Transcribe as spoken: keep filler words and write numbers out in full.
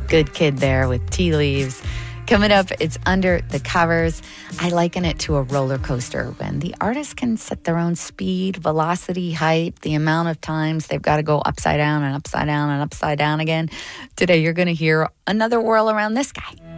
Good Kid there with Tea Leaves. Coming up, it's Under the Covers. I liken it to a roller coaster when the artist can set their own speed, velocity, height, the amount of times they've got to go upside down and upside down and upside down again. Today, you're going to hear another whirl around this guy.